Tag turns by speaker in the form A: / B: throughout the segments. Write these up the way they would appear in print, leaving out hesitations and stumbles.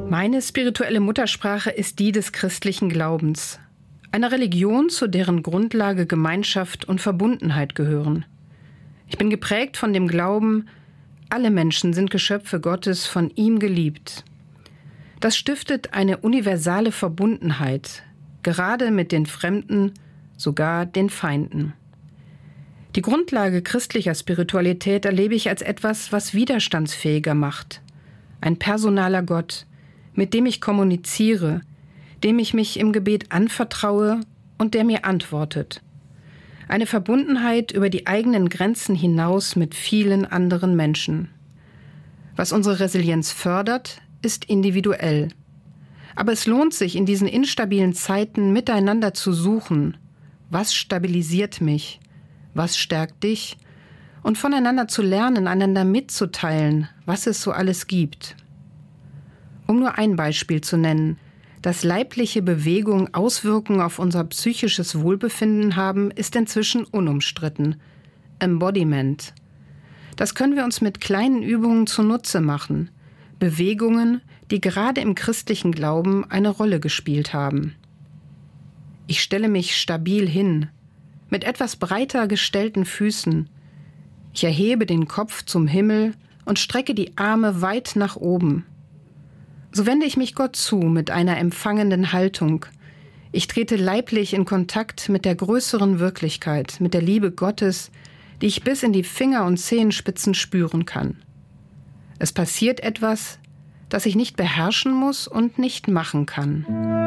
A: Meine spirituelle Muttersprache ist die des christlichen Glaubens. Einer Religion, zu deren Grundlage Gemeinschaft und Verbundenheit gehören. Ich bin geprägt von dem Glauben, alle Menschen sind Geschöpfe Gottes, von ihm geliebt. Das stiftet eine universale Verbundenheit, gerade mit den Fremden, sogar den Feinden. Die Grundlage christlicher Spiritualität erlebe ich als etwas, was widerstandsfähiger macht. Ein personaler Gott, mit dem ich kommuniziere, dem ich mich im Gebet anvertraue und der mir antwortet. Eine Verbundenheit über die eigenen Grenzen hinaus mit vielen anderen Menschen. Was unsere Resilienz fördert, ist individuell. Aber es lohnt sich, in diesen instabilen Zeiten miteinander zu suchen. Was stabilisiert mich? Was stärkt dich? Und voneinander zu lernen, einander mitzuteilen, was es so alles gibt. Um nur ein Beispiel zu nennen: Dass leibliche Bewegungen Auswirkungen auf unser psychisches Wohlbefinden haben, ist inzwischen unumstritten. Embodiment. Das können wir uns mit kleinen Übungen zunutze machen. Bewegungen, die gerade im christlichen Glauben eine Rolle gespielt haben. Ich stelle mich stabil hin, mit etwas breiter gestellten Füßen. Ich erhebe den Kopf zum Himmel und strecke die Arme weit nach oben. So wende ich mich Gott zu mit einer empfangenden Haltung. Ich trete leiblich in Kontakt mit der größeren Wirklichkeit, mit der Liebe Gottes, die ich bis in die Finger- und Zehenspitzen spüren kann. Es passiert etwas, das ich nicht beherrschen muss und nicht machen kann.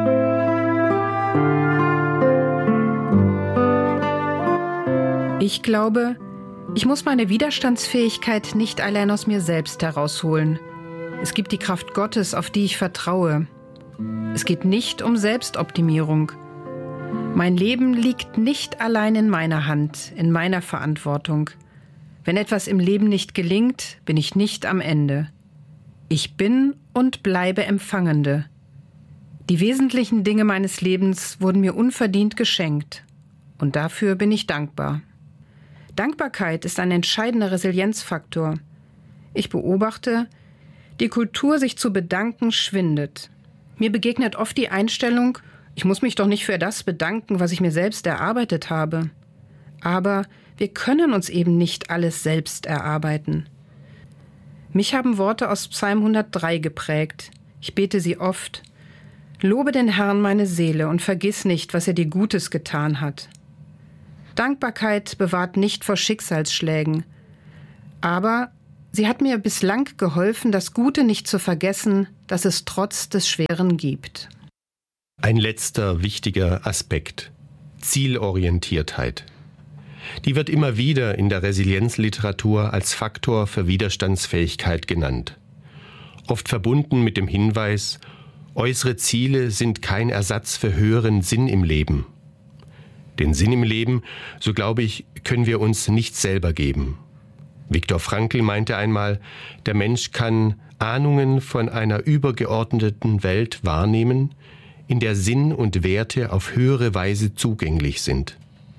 A: Ich glaube, ich muss meine Widerstandsfähigkeit nicht allein aus mir selbst herausholen. Es gibt die Kraft Gottes, auf die ich vertraue. Es geht nicht um Selbstoptimierung. Mein Leben liegt nicht allein in meiner Hand, in meiner Verantwortung. Wenn etwas im Leben nicht gelingt, bin ich nicht am Ende. Ich bin und bleibe Empfangende. Die wesentlichen Dinge meines Lebens wurden mir unverdient geschenkt. Und dafür bin ich dankbar. Dankbarkeit ist ein entscheidender Resilienzfaktor. Ich beobachte, die Kultur, sich zu bedanken, schwindet. Mir begegnet oft die Einstellung, ich muss mich doch nicht für das bedanken, was ich mir selbst erarbeitet habe. Aber wir können uns eben nicht alles selbst erarbeiten. Mich haben Worte aus Psalm 103 geprägt. Ich bete sie oft. Lobe den Herrn, meine Seele, und vergiss nicht, was er dir Gutes getan hat. Dankbarkeit bewahrt nicht vor Schicksalsschlägen. Aber sie hat mir bislang geholfen, das Gute nicht zu vergessen, das es trotz des Schweren gibt.
B: Ein letzter wichtiger Aspekt: Zielorientiertheit. Die wird immer wieder in der Resilienzliteratur als Faktor für Widerstandsfähigkeit genannt. Oft verbunden mit dem Hinweis, äußere Ziele sind kein Ersatz für höheren Sinn im Leben. Den Sinn im Leben, so glaube ich, können wir uns nicht selber geben. Viktor Frankl meinte einmal, der Mensch kann Ahnungen von einer übergeordneten Welt wahrnehmen, in der Sinn und Werte auf höhere Weise zugänglich sind.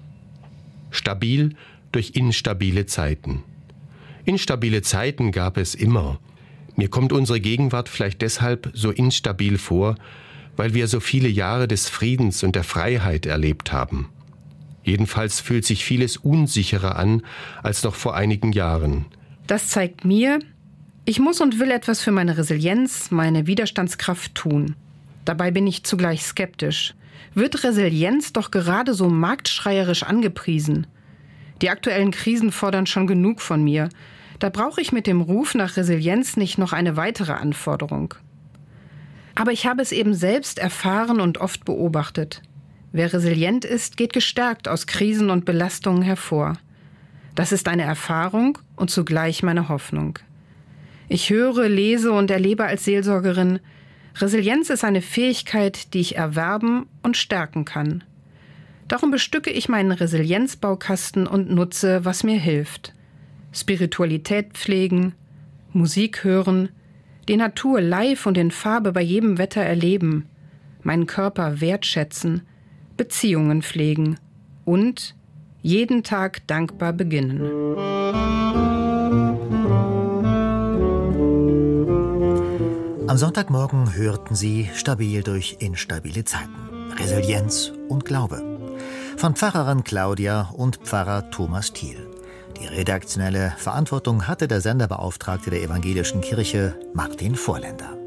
B: Stabil durch instabile Zeiten. Instabile Zeiten gab es immer. Mir kommt unsere Gegenwart vielleicht deshalb so instabil vor, weil wir so viele Jahre des Friedens und der Freiheit erlebt haben. Jedenfalls fühlt sich vieles unsicherer an als noch vor einigen Jahren.
A: Das zeigt mir, ich muss und will etwas für meine Resilienz, meine Widerstandskraft tun. Dabei bin ich zugleich skeptisch. Wird Resilienz doch gerade so marktschreierisch angepriesen? Die aktuellen Krisen fordern schon genug von mir. Da brauche ich mit dem Ruf nach Resilienz nicht noch eine weitere Anforderung. Aber ich habe es eben selbst erfahren und oft beobachtet. Wer resilient ist, geht gestärkt aus Krisen und Belastungen hervor. Das ist eine Erfahrung und zugleich meine Hoffnung. Ich höre, lese und erlebe als Seelsorgerin, Resilienz ist eine Fähigkeit, die ich erwerben und stärken kann. Darum bestücke ich meinen Resilienzbaukasten und nutze, was mir hilft. Spiritualität pflegen, Musik hören, die Natur live und in Farbe bei jedem Wetter erleben, meinen Körper wertschätzen, Beziehungen pflegen und jeden Tag dankbar beginnen.
C: Am Sonntagmorgen hörten Sie Stabil durch instabile Zeiten. Resilienz und Glaube. Von Pfarrerin Claudia und Pfarrer Thomas Thiel. Die redaktionelle Verantwortung hatte der Senderbeauftragte der Evangelischen Kirche, Martin Vorländer.